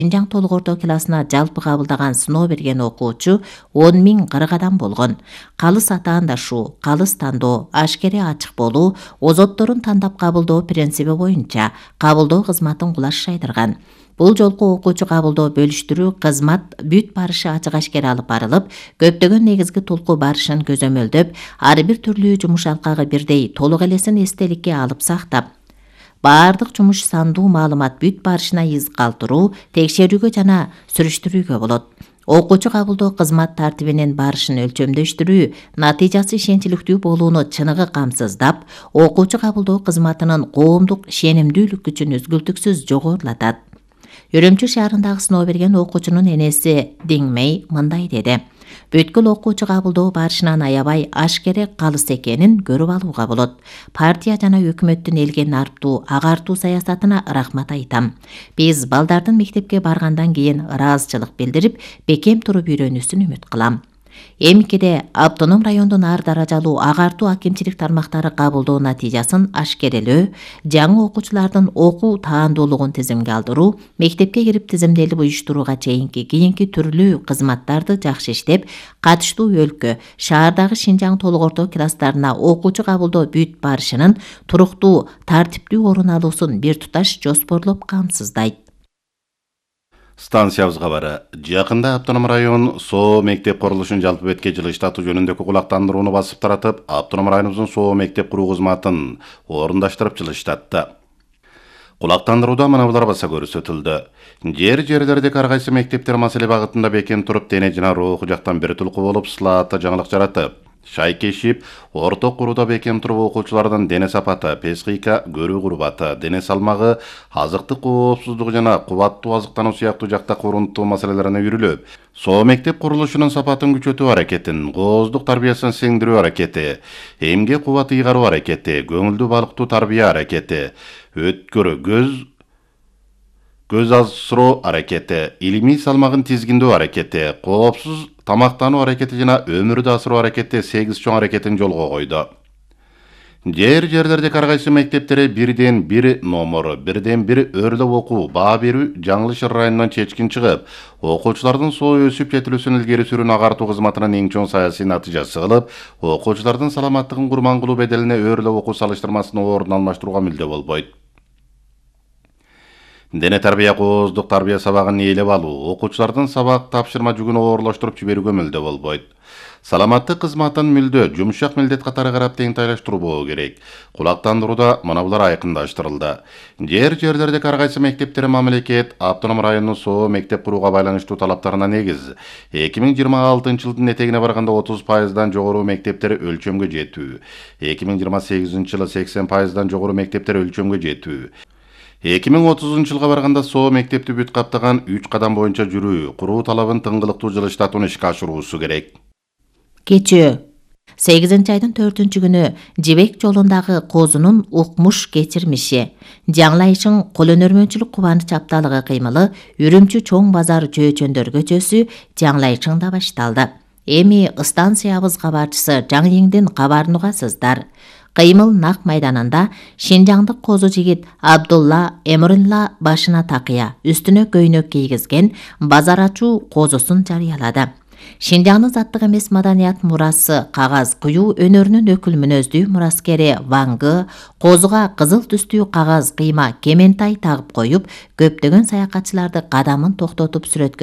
Шинжаң толук орто классына жалпы кабылдаган сыноо берген окуучу 10.040 адам болгон. Калыс атаандашуу, калыс тандоо, ашкере ачык болуу, озотторун тандап кабылдоо принциби боюнча кабылдоо кызматын кулаш шайдырган. Бул жолку окуучу кабылдоо бөлүштүрүү кызмат бүт барышы ачык ашкер алып барылып, көптөгөн негизги толку барышын көзөмөлдөп, ар бир түрлүү жумуш алкагы бирдей толук элесин эстеликке алып сактап, баардык жумуш сандуу маалымат бүт барышына из калтыруу, текшерүүгө жана сүрүштүрүүгө болот. Окуучу кабылдоо кызмат тартибинин барышын өлчөмдөштүрүү, натыйжасы ишенчиликтүү болууну чыныгы камсыздап, окуучу кабылдоо кызматынын коомдук ишенимдүүлүк күчүн үзгүлтүксүз жогорулатат. Үрүмчү шаарындагы сыноо берген окуучунун энеси Диңмей мындай деди: Бүткүл окуучу кабылдоо барышынан аябай ашкере калыс экенин көрүп алууга болот. Партия жана өкмөттүн элге нарптуу, агартуу саясатына рахмат айтам. Биз балдардын мектепке баргандан кийин ыраазычылык билдирип, бекем туруп үйрөнүүсүн үмүт кылам. Эмкиде автоном райондун ар даражалуу агартуу акимчилик тармактары кабылдоо натыйжасын ашкерелөө, жаңы окуучулардын окуу таандуулугун тизимге алдыруу, мектепке кирип тизимделип уюштурууга чейинки кийинки түрлүү кызматтарды жакшы иштеп, катыштуу өлкө, шаардагы Шинжаң толук орто класстарына окуучу кабылдоо бүт барышынын туруктуу, тартиптүү орун алуусун бир туташ жоспорлоп камсыздайт. Станциябыз кабары. Жакында автоном район СО мектеп курулушун жалпы бетке жылыштатуу жөнүндөгү кулактандырууну басып таратып, автоном районубуздун СО мектеп куруу кызматын орундаштырып жылыштатты. Кулактандырууда мына баса көрсөтүлдү. Жерлердеги ар кайсы мектептер маселе багытында бекем туруп, дене жана руху жактан бир тулку болуп, сылаатта жаңылык жаратып, шайкешип, орто курууда бекем туруп окуучулардын дене сапаты, психика, көрүү курбаты, дене салмагы, азыктык коопсуздугу жана кубаттуу азыктануу сыяктуу жакта урунттуу маселелерине үйрүлүп, СО мектеп курулушунун сапатын күчөтүү аракетин, кооздук тарбиясын сиңдирүү аракети, эмгек кубаты ыйгаруу аракети, көңүлдүү балыктуу тарбия аракети, өткөрүү көз азыроо аракети, илимий салмагын тизгиндөө аракети, коопсуз тамактануу аракети жана өмүрдү асыруу аракети 8 чоң аракетин жолго койду. Жерлердеги ар кайсы мектептери бирден бир номер, бирден бир өрлөп окуу, баа берүү, Жаңылыш районунан чечкин чыгып, окуучулардын СО өсүп жетилүүсүн илгери сүрүүнү агартуу кызматынын эң чоң саясий натыйжасы кылып, окуучулардын саламаттыгын курман кылуу беделине өрлөп окуу салыштырмасынын ордун алмаштырууга мүлдө болбойт. Дене тарбия кооздук тарбия сабагын ээлеп алуу, окуучулардын сабак тапшырма жүгүн оорлоштуруп жиберүүгө мүлдө болбойт. Саламаттык кызматын мүлдө жумшак милдет катары карап теңтайлаштыруу болуу керек. Кулактандырууда мына булар айкындаштырылды. Жерлердеги ар кайсы мектептер мамлекет автоном районунун СО мектеп курууга байланыштуу талаптарына негиз 2026 жылдын этегине барганда 30% жогору мектептер өлчөмгө жетүү, 2028 жылы 80% жогору мектептер өлчөмгө жетүү, 2030 жылга барганда СО мектепти бүт каптаган 3 кадам боюнча жүрүү, куруу талабын тыңгылыктуу жылыштатууну ишке ашыруусу керек. Кечөө 8 айдын 4-күнү Жибек жолундагы козунун укмуш кечирмиши, жаңлайышың колөнөрмөнчүлүк кубаныч апталыгы кыймылы Үрүмчү чоң базар жөөчөндөр көчөсү жаңлайышыңда башталды. Эми станциябыз кабарчысы Жаң-Еңдин кабарын угасыздар. Кыймыл нак майданында шинжаңдык козу жигит Абдулла Эмрулла башына такыя, үстүнө көйнөк кийгизген базар ачуу козусун жарыялады. Шинжаңдын заттык эмес маданият мурасы кагаз куюу өнөрүнүн өкүл мүнөздүү мураскери Вангы козуга кызыл түстүү кагаз кыйма кементай тагып коюп, көптөгөн саякатчыларды кадамын токтотуп сүрөткө